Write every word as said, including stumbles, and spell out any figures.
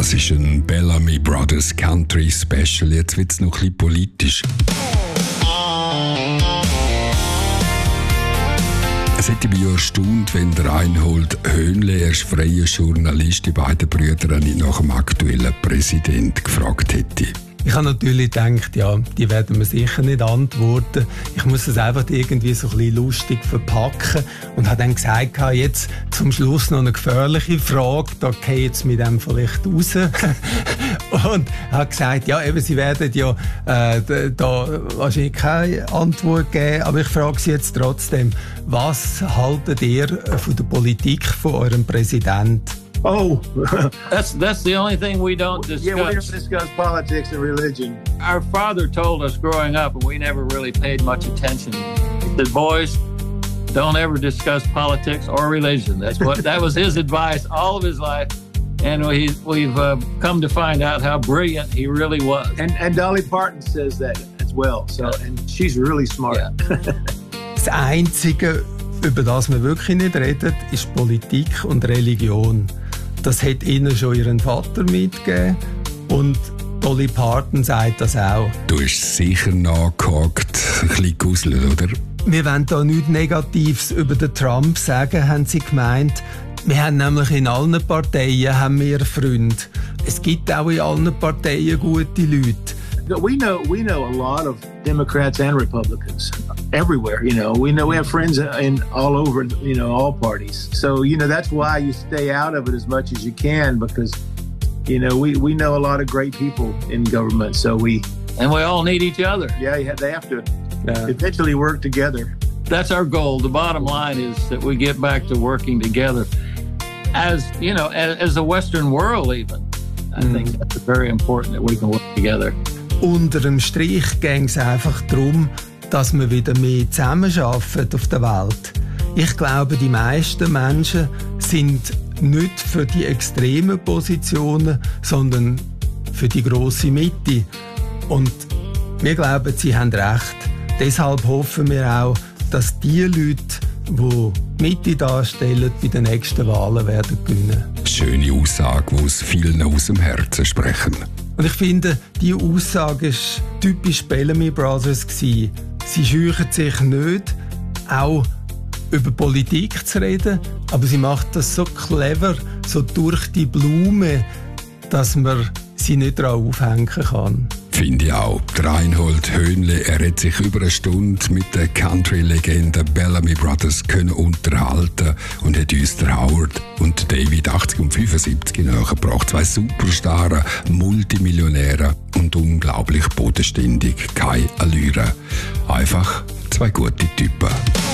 Das ist ein Bellamy Brothers Country Special. Jetzt wird es noch ein bisschen politisch. Es hätte mich ja erstaunt, wenn der Reinhold Höhnle, er ist freier Journalist, die beiden Brüder nicht nach dem aktuellen Präsidenten gefragt hätte. Ich habe natürlich gedacht, ja, die werden mir sicher nicht antworten. Ich muss es einfach irgendwie so ein bisschen lustig verpacken und habe dann gesagt, jetzt zum Schluss noch eine gefährliche Frage, da gehe ich jetzt mit dem vielleicht raus. Und habe gesagt, ja, eben, sie werden ja äh, da wahrscheinlich keine Antwort geben, aber ich frage Sie jetzt trotzdem, was haltet ihr von der Politik von eurem Präsidenten? Oh, that's that's the only thing we don't discuss. yeah, we don't discuss politics and religion. Our father told us growing up, and we never really paid much attention. He said, "Boys, don't ever discuss politics or religion." That's what that was his advice all of his life, and we we've uh, come to find out how brilliant he really was. And and Dolly Parton says that as well. So and she's really smart. Yeah. Das Einzige, über das wir wirklich nicht reden, ist Politik und Religion. Das hat ihnen schon ihren Vater mitgegeben und Dolly Parton sagt das auch. Du hast sicher nachgehakt, ein bisschen gegusselt, oder? Wir wollen da nichts Negatives über den Trump sagen, haben sie gemeint. Wir haben nämlich in allen Parteien haben wir Freunde. Es gibt auch in allen Parteien gute Leute. We know we know a lot of Democrats and Republicans everywhere. You know, we know we have friends in all over. You know, all parties. So you know that's why you stay out of it as much as you can because you know we, we know a lot of great people in government. So we and we all need each other. Yeah, yeah they have to Yeah. eventually work together. That's our goal. The bottom line is that we get back to working together, as you know, as, as a Western world. Even I mm. think that's very important that we can work together. Unter dem Strich ging es einfach darum, dass wir wieder mehr zusammenarbeiten auf der Welt. Ich glaube, die meisten Menschen sind nicht für die extremen Positionen, sondern für die grosse Mitte. Und wir glauben, sie haben recht. Deshalb hoffen wir auch, dass die Leute, die Mitte darstellen, bei den nächsten Wahlen werden gewinnen. Schöne Aussage, die aus vielen aus dem Herzen sprechen. Und ich finde, diese Aussage war typisch Bellamy Brothers. Sie scheuen sich nicht, auch über Politik zu reden, aber sie macht das so clever, so durch die Blume, dass man sie nicht daran aufhängen kann. Finde ich auch. Der Reinhold Höhnle, er hat sich über eine Stunde mit der Country-Legende Bellamy Brothers können unterhalten und hat uns der Howard und David achtzig und fünfundsiebzig nachgebracht. Zwei Superstars, Multimillionäre und unglaublich bodenständig. Keine Allüre. Einfach zwei gute Typen.